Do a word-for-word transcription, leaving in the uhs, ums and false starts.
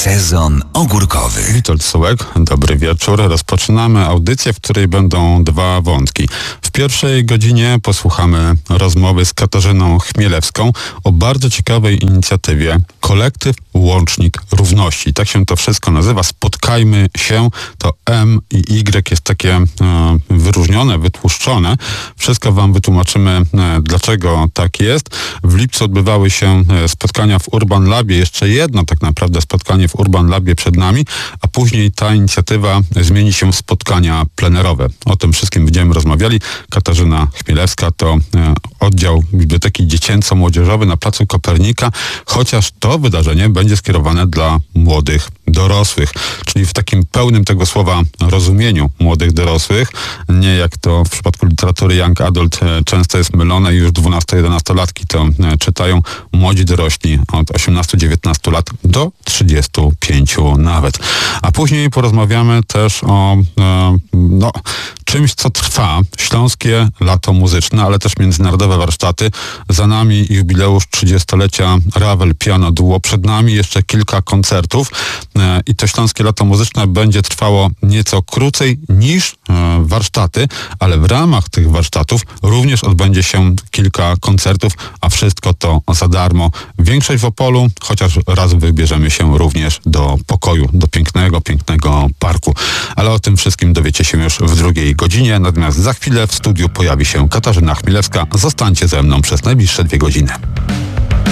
Sezon ogórkowy. Witold Sułek, dobry wieczór. Rozpoczynamy audycję, w której będą dwa wątki. W pierwszej godzinie posłuchamy rozmowy z Katarzyną Chmielewską o bardzo ciekawej inicjatywie Kolektyw Łącznik Równości. Tak się to wszystko nazywa. Spotkajmy się. To M i Y jest takie e, wyróżnione, wytłuszczone. Wszystko wam wytłumaczymy, e, dlaczego tak jest. W lipcu odbywały się e, spotkania w Urban Labie. Jeszcze jedno tak naprawdę spotkanie w Urban Labie przed nami, a później ta inicjatywa zmieni się w spotkania plenerowe. O tym wszystkim będziemy rozmawiali. Katarzyna Chmielewska to e, oddział Biblioteki Dziecięco-Młodzieżowej na Placu Kopernika, chociaż to wydarzenie będzie skierowane dla młodych dorosłych, czyli w takim pełnym tego słowa rozumieniu młodych dorosłych, nie jak to w przypadku literatury young adult e, często jest mylone i już dwunasto-jedenastolatki to e, czytają, młodzi dorośli od osiemnastu do dziewiętnastu lat do trzydziestu pięciu nawet. A później porozmawiamy też o e, no, czymś, co trwa. Śląskie Lato Muzyczne, ale też międzynarodowe warsztaty. Za nami jubileusz trzydziestolecia Ravel Piano Duo. Przed nami jeszcze kilka koncertów e, i to Śląskie Lato Muzyczne będzie trwało nieco krócej niż e, warsztaty, ale w ramach tych warsztatów również odbędzie się kilka koncertów, a wszystko to za darmo. Większość w Opolu, chociaż raz wybierzemy się również do pokoju, do pięknego, pięknego parku. Ale o tym wszystkim dowiecie się już w drugiej godzinie, natomiast za chwilę w studiu pojawi się Katarzyna Chmielewska. Zostańcie ze mną przez najbliższe dwie godziny.